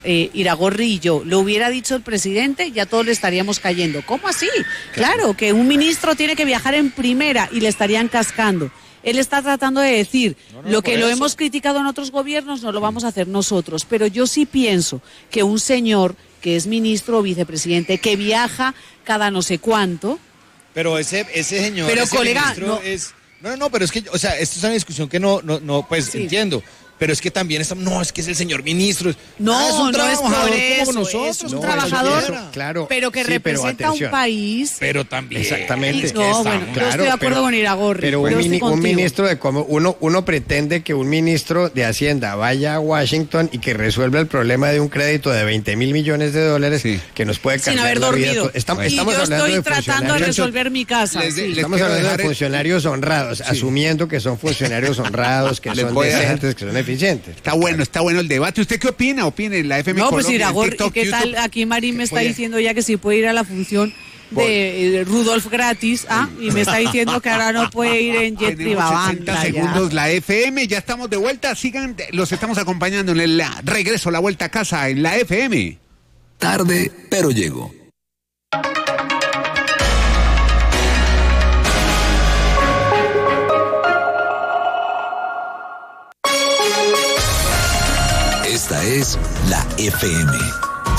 Iragorri y yo, lo hubiera dicho el presidente, ya todos le estaríamos cayendo. ¿Cómo así? Claro, que un ministro tiene que viajar en primera y le estarían cascando. Él está tratando de decir, lo que lo hemos criticado en otros gobiernos no lo vamos a hacer nosotros, pero yo sí pienso que un señor que es ministro o vicepresidente, que viaja cada no sé cuánto... Pero ese señor, pero ese colega, ministro no, es... No, pero es que, o sea, esto es una discusión que no, pues sí. Entiendo. Pero es que también es que es el señor ministro. No, es un trabajador por eso, como nosotros. Es un trabajador, claro, pero que representa a un país. Pero también. Exactamente. No, bueno, yo estoy de acuerdo con Iragorri. Pero un ministro de cómo uno pretende que un ministro de Hacienda vaya a Washington y que resuelva el problema de un crédito de 20.000 millones de dólares que nos puede cambiar sin haber la vida. dormido. Estamos yo hablando estoy de tratando de resolver mi casa. Estamos hablando de funcionarios honrados, asumiendo que son funcionarios honrados, que son decentes, que son eficientes. Está bueno el debate. ¿Usted qué opina? Opine la FM No, Colombia, pues Iragorri, TikTok, ¿qué tal? YouTube? Aquí Marín me está diciendo ya que si puede ir a la función de Rudolf gratis, y me está diciendo que ahora no puede ir en jet privado. 60 segundos, la FM, ya estamos de vuelta, sigan, los estamos acompañando en el regreso, la vuelta a casa en la FM. Tarde, pero llego. Esta es la FM.